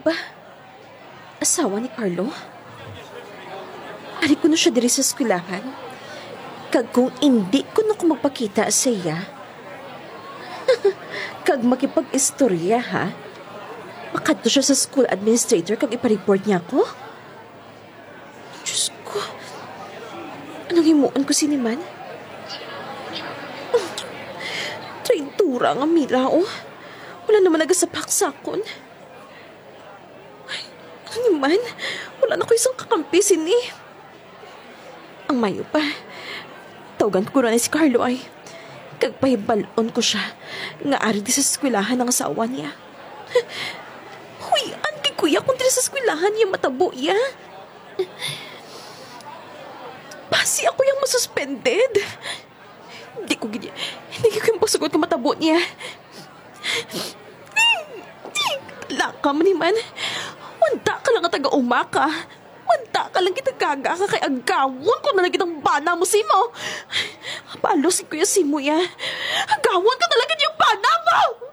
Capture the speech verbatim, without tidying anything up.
Ba, asawa ni Carlo? Ari ko na siya diri sa eskwelahan. Kag kung hindi ko na ko magpakita sa iya, kag makipag-istorya ha, makadto siya sa school administrator kag ipareport niya ko? Diyos ko, anong himuon ko siniman? Traidura nga Mila, oh. Wala naman nagasapak sa akon. Ay, ano naman? Wala na ko isang kakampi sini. Ang mayo pa, tawagan ko na si Carlo ay kagpahibalon ko siya nga ari di sa eskwelahan ng asawa niya. Huy, an kay kuya kung di sa eskwelahan niya matabo iya. Basi ako yung masuspended. Hindi ko gini, hindi ko yung pasugot kung matabo niya. Laka man naman. Wanda ka lang at taga-umaka. Wanda ka lang kitagaga ka kay agawon ko na lang kitang bana mo, Simo. Palo si Kuya Simo ya. Agawon ka talaga niyang bana mo!